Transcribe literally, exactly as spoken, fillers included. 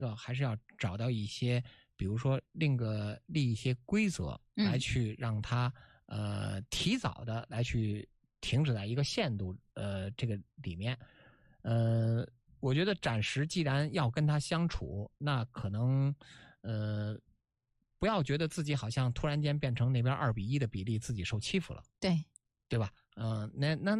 对吧？还是要找到一些，比如说另个立一些规则来去让他、嗯、呃提早的来去停止在一个限度呃这个里面。呃，我觉得暂时既然要跟他相处，那可能呃不要觉得自己好像突然间变成那边二比一的比例，自己受欺负了。 对。 对吧？嗯、呃，那那